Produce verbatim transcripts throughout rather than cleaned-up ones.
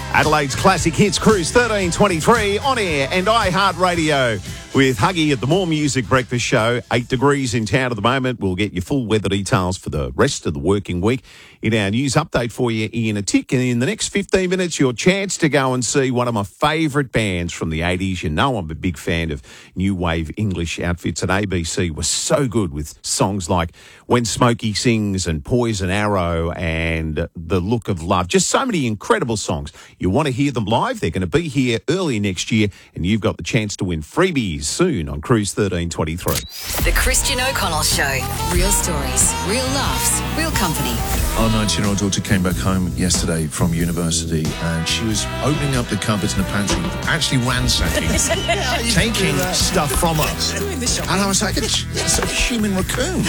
Adelaide's Classic Hits Cruise thirteen twenty-three on air and iHeartRadio with Huggy at the More Music Breakfast Show. Eight degrees in town at the moment. We'll get your full weather details for the rest of the working week in our news update for you in a tick. And in the next fifteen minutes, your chance to go and see one of my favourite bands from the eighties. You know I'm a big fan of new wave English outfits, and A B C was so good with songs like When Smokey Sings and Poison Arrow and The Look of Love. Just so many incredible songs. You want to hear them live? They're going to be here early next year, and you've got the chance to win freebies soon on Cruise thirteen twenty-three. The Christian O'Connell Show. Real stories, real laughs, real company. Our nineteen-year-old daughter came back home yesterday from university and she was opening up the cupboards in the pantry, actually ransacking, taking stuff from us. And I was like, it's, it's a human raccoon.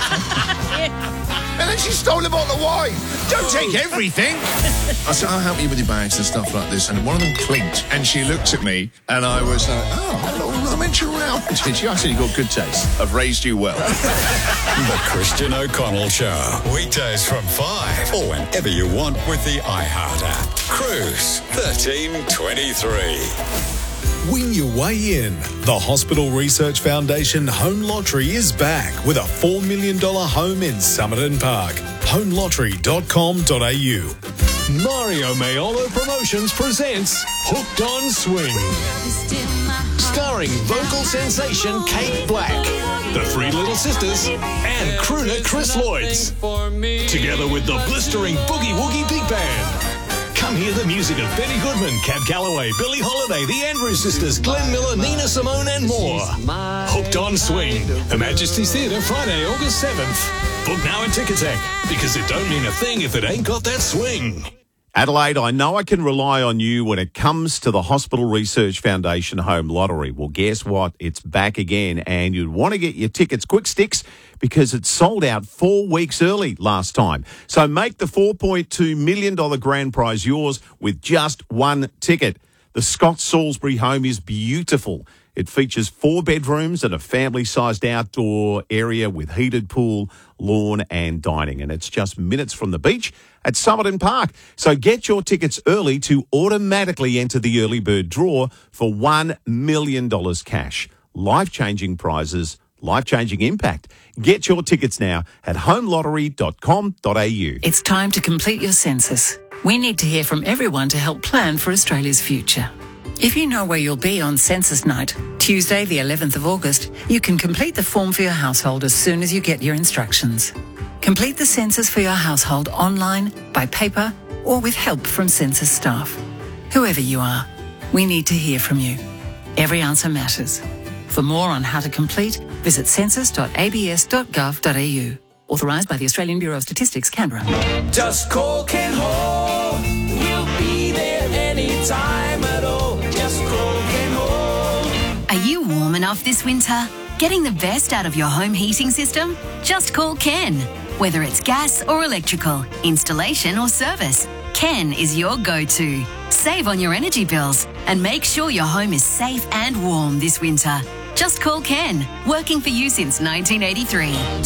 And then she stole a bottle of wine. Don't take everything. I said, I'll help you with your bags and stuff like this. And one of them clinked. And she looked at me and I was like, oh, hello, I meant you around. Did you? I said, you got good taste. I've raised you well. The Christian O'Connell Show. Weekdays from five or whenever you want with the iHeart app. Cruise thirteen twenty-three. Win your way in. The Hospital Research Foundation Home Lottery is back with a four million dollars home in Somerton Park. home lottery dot com dot a u. Mario Maiolo Promotions presents Hooked on Swing. Starring vocal sensation Kate Black, the Three Little Sisters, and crooner Chris Lloyds. Together with the blistering Boogie Woogie Big Band. Come hear the music of Benny Goodman, Cab Calloway, Billie Holiday, the Andrews Sisters, Glenn Miller, Nina Simone and more. Hooked on Swing. Her Majesty's Theatre, Friday, August seventh. Book now at Ticketek, because it don't mean a thing if it ain't got that swing. Adelaide, I know I can rely on you when it comes to the Hospital Research Foundation Home Lottery. Well, guess what? It's back again, and you'd want to get your tickets quick sticks because it sold out four weeks early last time. So make the four point two million dollars grand prize yours with just one ticket. The Scott Salisbury home is beautiful. It features four bedrooms and a family-sized outdoor area with heated pool, lawn and dining. And it's just minutes from the beach at Somerton Park. So get your tickets early to automatically enter the early bird draw for one million dollars cash. Life-changing prizes, life-changing impact. Get your tickets now at home lottery dot com dot a u. It's time to complete your census. We need to hear from everyone to help plan for Australia's future. If you know where you'll be on census night, Tuesday the eleventh of August, you can complete the form for your household as soon as you get your instructions. Complete the census for your household online, by paper, or with help from census staff. Whoever you are, we need to hear from you. Every answer matters. For more on how to complete, visit census dot a b s dot gov dot a u. Authorised by the Australian Bureau of Statistics, Canberra. Just call Ken Hall. We'll be there anytime at all. Just call Ken Hall. Are you warm enough this winter? Getting the best out of your home heating system? Just call Ken. Whether it's gas or electrical, installation or service, Ken is your go-to. Save on your energy bills and make sure your home is safe and warm this winter. Just call Ken, working for you since nineteen eighty-three.